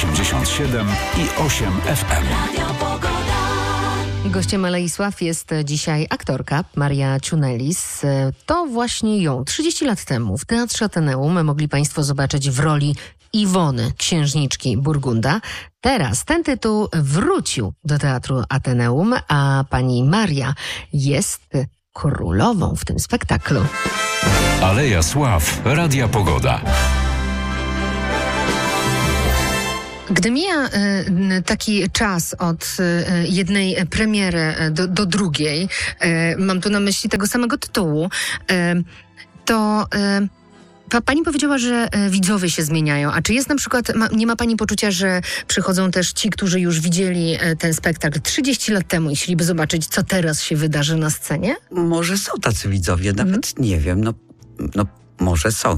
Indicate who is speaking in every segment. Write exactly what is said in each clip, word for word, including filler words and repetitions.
Speaker 1: osiemdziesiąt siedem i osiem F M.
Speaker 2: Gościem Aleisław jest dzisiaj aktorka Maria Ciunelis. To właśnie ją trzydzieści lat temu w Teatrze Ateneum mogli Państwo zobaczyć w roli Iwony, księżniczki Burgunda. Teraz ten tytuł wrócił do Teatru Ateneum, a pani Maria jest królową w tym spektaklu.
Speaker 1: Aleja Sław, Radia Pogoda.
Speaker 2: Gdy mija y, taki czas od y, jednej premiery do, do drugiej, y, mam tu na myśli tego samego tytułu, y, to y, pani powiedziała, że y, widzowie się zmieniają. A czy jest na przykład, ma, nie ma pani poczucia, że przychodzą też ci, którzy już widzieli y, ten spektakl trzydzieści lat temu i chcieliby zobaczyć, co teraz się wydarzy na scenie?
Speaker 3: Może są tacy widzowie, nawet mhm. nie wiem, no, no może są.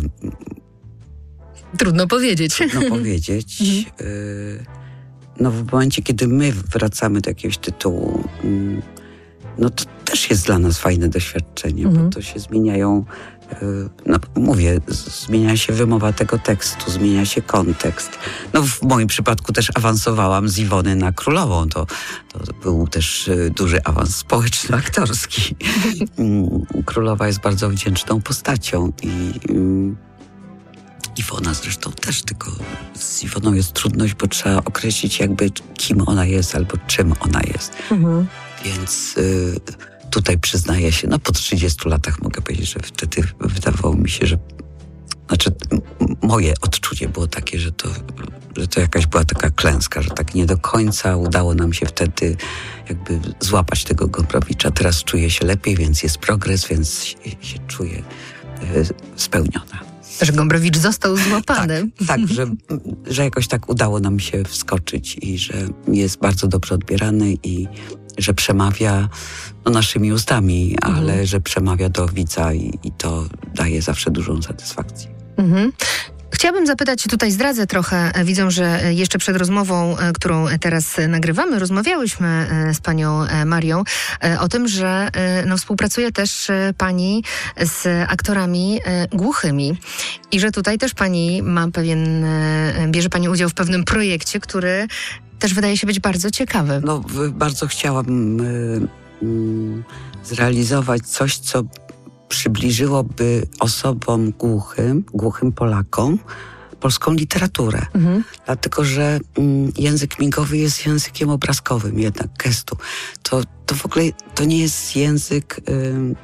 Speaker 2: Trudno powiedzieć.
Speaker 3: Trudno powiedzieć. y, no w momencie, kiedy my wracamy do jakiegoś tytułu, y, no to też jest dla nas fajne doświadczenie, mhm. bo to się zmieniają, y, no mówię, zmienia się wymowa tego tekstu, zmienia się kontekst. No w moim przypadku też awansowałam z Iwony na królową. To, to był też y, duży awans społeczno-aktorski. y, Królowa jest bardzo wdzięczną postacią i y, Iwona zresztą też, tylko z Iwoną jest trudność, bo trzeba określić jakby kim ona jest albo czym ona jest. Mhm. Więc y, tutaj przyznaję się, no po trzydziestu latach mogę powiedzieć, że wtedy wydawało mi się, że znaczy m- moje odczucie było takie, że to, że to jakaś była taka klęska, że tak nie do końca udało nam się wtedy jakby złapać tego Gombrowicza. Teraz czuję się lepiej, więc jest progres, więc się, się czuję y, spełniona.
Speaker 2: Że Gombrowicz został złapany.
Speaker 3: Tak, tak że, że jakoś tak udało nam się wskoczyć i że jest bardzo dobrze odbierany i że przemawia no, naszymi ustami, ale mhm. że przemawia do widza i, i to daje zawsze dużą satysfakcję. Mhm.
Speaker 2: Chciałabym zapytać, tutaj zdradzę trochę, widzę, że jeszcze przed rozmową, którą teraz nagrywamy, rozmawiałyśmy z panią Marią o tym, że no, współpracuje też pani z aktorami głuchymi i że tutaj też pani ma pewien, bierze pani udział w pewnym projekcie, który też wydaje się być bardzo ciekawy.
Speaker 3: No, bardzo chciałam y, y, zrealizować coś, co przybliżyłoby osobom głuchym, głuchym Polakom, polską literaturę. Mhm. Dlatego, że mm, język migowy jest językiem obrazkowym jednak, gestu. To, to w ogóle to nie jest język y,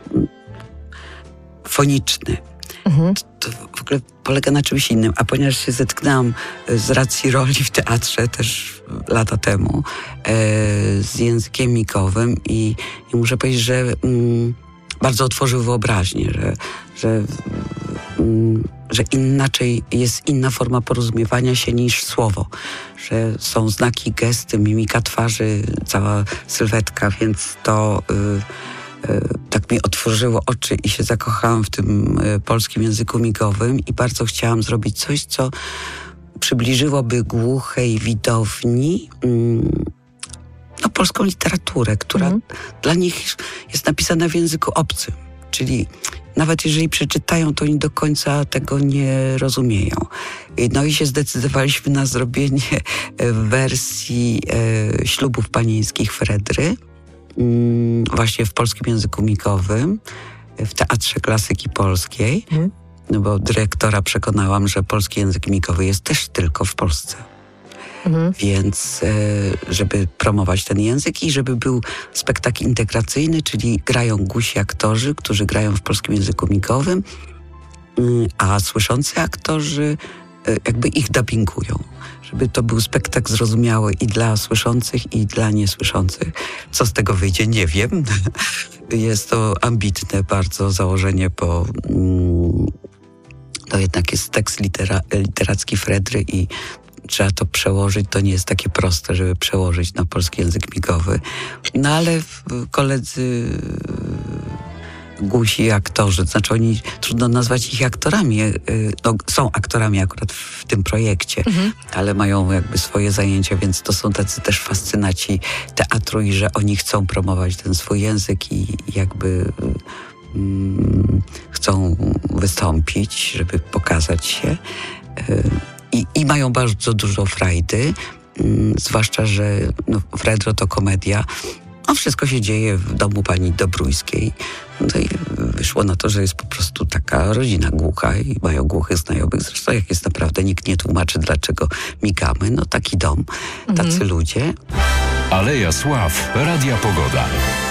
Speaker 3: foniczny. Mhm. To, to w ogóle polega na czymś innym. A ponieważ się zetknęłam z racji roli w teatrze też lata temu e, z językiem migowym i, i muszę powiedzieć, że mm, bardzo otworzył wyobraźnię, że, że, mm, że inaczej jest inna forma porozumiewania się niż słowo, że są znaki, gesty, mimika twarzy, cała sylwetka, więc to y, y, tak mi otworzyło oczy i się zakochałam w tym y, polskim języku migowym i bardzo chciałam zrobić coś, co przybliżyłoby głuchej widowni y, no, polską literaturę, która mm. dla nich jest napisana w języku obcym. Czyli nawet jeżeli przeczytają, to oni do końca tego nie rozumieją. No i się zdecydowaliśmy na zrobienie wersji e, ślubów panieńskich Fredry, mm, właśnie w polskim języku migowym, w Teatrze Klasyki Polskiej, mm. no bo dyrektora przekonałam, że polski język migowy jest też tylko w Polsce. Mhm. Więc żeby promować ten język i żeby był spektakl integracyjny, czyli grają głusi aktorzy, którzy grają w polskim języku migowym, a słyszący aktorzy jakby ich dubbingują. Żeby to był spektakl zrozumiały i dla słyszących, i dla niesłyszących. Co z tego wyjdzie, nie wiem. Jest to ambitne bardzo założenie, bo to jednak jest tekst litera- literacki Fredry i trzeba to przełożyć, to nie jest takie proste, żeby przełożyć na polski język migowy. No ale koledzy głusi aktorzy, znaczy oni, trudno nazwać ich aktorami, no, są aktorami akurat w tym projekcie, mhm. ale mają jakby swoje zajęcia, więc to są tacy też fascynaci teatru i że oni chcą promować ten swój język i jakby mm, chcą wystąpić, żeby pokazać się. i, i mają bardzo dużo frajdy, mm, zwłaszcza, że no, Fredro to komedia. No, wszystko się dzieje w domu pani Dobrójskiej. No i wyszło na to, że jest po prostu taka rodzina głucha i mają głuchych znajomych. Zresztą jak jest naprawdę, nikt nie tłumaczy, dlaczego migamy. No taki dom, tacy
Speaker 2: Mhm.
Speaker 3: ludzie.
Speaker 1: Aleja Sław, Radia Pogoda.